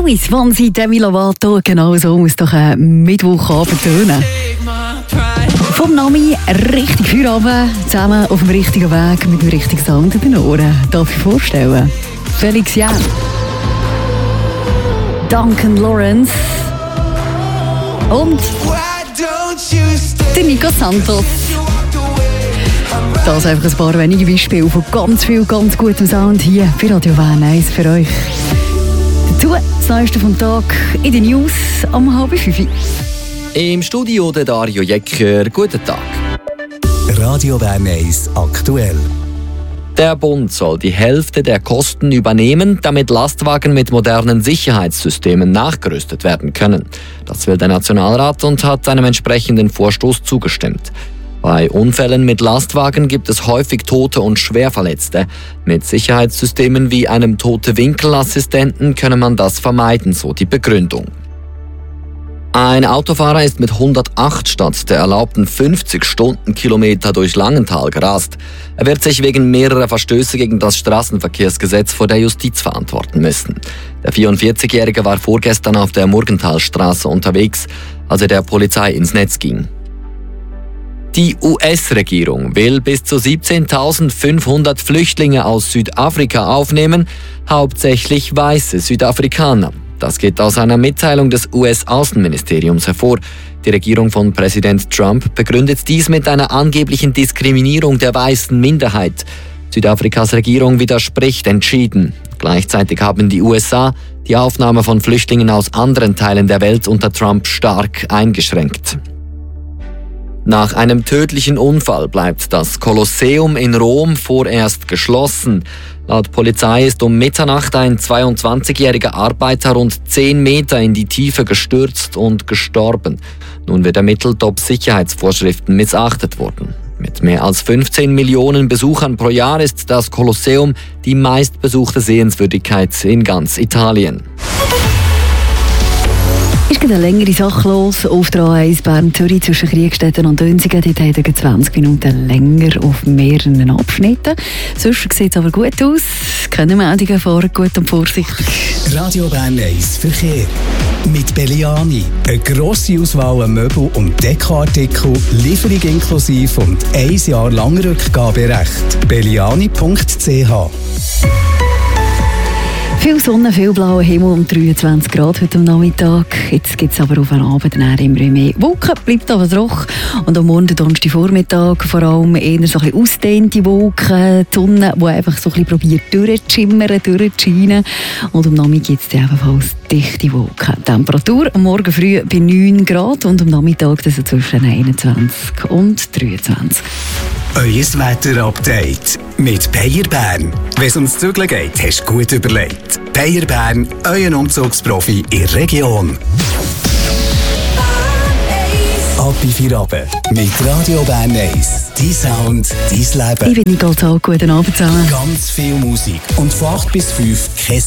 Lewis von Demi Lovato, genau so muss doch ein Mittwochabend tönen. Vom Nami richtig Feierabend, zusammen auf dem richtigen Weg mit dem richtigen Sound in den Ohren. Darf ich vorstellen? Felix Jähn, Duncan Lawrence und der Nico Santos. Das sind einfach ein paar wenige Beispiele von ganz viel, ganz gutem Sound hier bei Radio Bern 1 für euch. Dazu das Neueste vom Tag in den News um 4:30. Im Studio der Dario Jecker. Guten Tag. Radio Bern 1 aktuell. Der Bund soll die Hälfte der Kosten übernehmen, damit Lastwagen mit modernen Sicherheitssystemen nachgerüstet werden können. Das will der Nationalrat und hat einem entsprechenden Vorstoß zugestimmt. Bei Unfällen mit Lastwagen gibt es häufig Tote und Schwerverletzte. Mit Sicherheitssystemen wie einem Tote-Winkel-Assistenten könne man das vermeiden, so die Begründung. Ein Autofahrer ist mit 108 statt der erlaubten 50 Stundenkilometer durch Langenthal gerast. Er wird sich wegen mehrerer Verstöße gegen das Straßenverkehrsgesetz vor der Justiz verantworten müssen. Der 44-Jährige war vorgestern auf der Murgenthalstraße unterwegs, als er der Polizei ins Netz ging. Die US-Regierung will bis zu 17.500 Flüchtlinge aus Südafrika aufnehmen, hauptsächlich weiße Südafrikaner. Das geht aus einer Mitteilung des US-Außenministeriums hervor. Die Regierung von Präsident Trump begründet dies mit einer angeblichen Diskriminierung der weißen Minderheit. Südafrikas Regierung widerspricht entschieden. Gleichzeitig haben die USA die Aufnahme von Flüchtlingen aus anderen Teilen der Welt unter Trump stark eingeschränkt. Nach einem tödlichen Unfall bleibt das Kolosseum in Rom vorerst geschlossen. Laut Polizei ist um Mitternacht ein 22-jähriger Arbeiter rund 10 Meter in die Tiefe gestürzt und gestorben. Nun wird ermittelt, ob Sicherheitsvorschriften missachtet wurden. Mit mehr als 15 Millionen Besuchern pro Jahr ist das Kolosseum die meistbesuchte Sehenswürdigkeit in ganz Italien. Es geht eine längere Sache los auf der A1 Bern-Zürich zwischen Kriegstetten und Dönsigen. Dort haben wir 20 Minuten länger auf mehreren Abschnitten. Sonst sieht es aber gut aus. Keine Meldungen, fahren gut und vorsichtig. Radio Bern 1 Verkehr. Mit Belliani. Eine grosse Auswahl an Möbel- und Dekoartikel, Lieferung inklusive und 1 Jahr lang Rückgaberecht. Belliani.ch. Viel Sonne, viel blauer Himmel und 23 Grad heute am Nachmittag. Jetzt gibt es aber auf den Abend immer mehr Wolken, bleibt aber trocken. Und am Morgen, Donnerstagvormittag, vor allem eher so ein bisschen ausgedehnte Wolken. Die Sonne, die einfach so ein bisschen probiert durchzuschimmern, durchzuscheinen. Und am Nachmittag gibt es ebenfalls dichte Wolken. Temperatur am Morgen früh bei 9 Grad und am Nachmittag so zwischen 21 und 23. Euer Wetter-Update mit Bayer Bern. Wenn es ums Zügeln geht, hast du gut überlegt. Bayer Bern, euer Umzugsprofi in der Region. Ab in Feierabend mit Radio Bern 1. Dein Sound, dein Leben. Ich bin Nicole Zahl, guten Abend zusammen. Ganz viel Musik und von 8 bis 5 kein